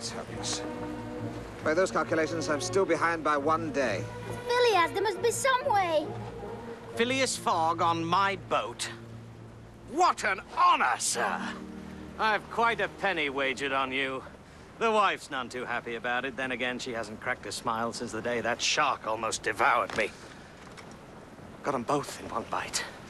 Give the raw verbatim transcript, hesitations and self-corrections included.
That's heavens. By those calculations, I'm still behind by one day. Phileas, there must be some way. Phileas Fogg on my boat. What an honor, sir! I've quite a penny wagered on you. The wife's none too happy about it. Then again, she hasn't cracked a smile since the day that shark almost devoured me. Got them both in one bite.